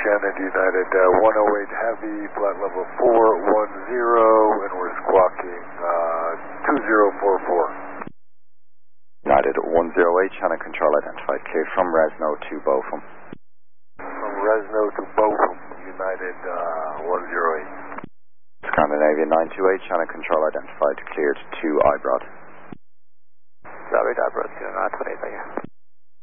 Scanner United 108 Heavy, flight level 410, and we're squawking 2044. United 108, channel control identified, cleared from Resno to Bochum. From Resno to Bochum, United 108. Scandinavia 928, channel control identified, cleared to Ibrod. Robert, Ibrod, 928, thank you.